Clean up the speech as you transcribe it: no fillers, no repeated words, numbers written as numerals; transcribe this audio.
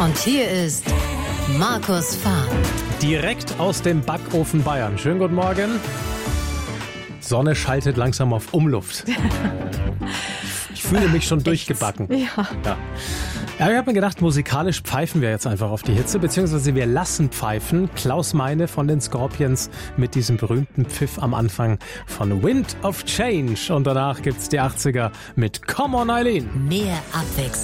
Und hier ist Markus Fahr. Direkt aus dem Backofen Bayern. Schönen guten Morgen. Sonne schaltet langsam auf Umluft. Ich fühle mich schon durchgebacken. Ja. Ja, ich habe mir gedacht, musikalisch pfeifen wir jetzt einfach auf die Hitze, beziehungsweise wir lassen pfeifen. Klaus Meine von den Scorpions mit diesem berühmten Pfiff am Anfang von Wind of Change. Und danach gibt's die 80er mit Come on Eileen. Mehr Abwechslung.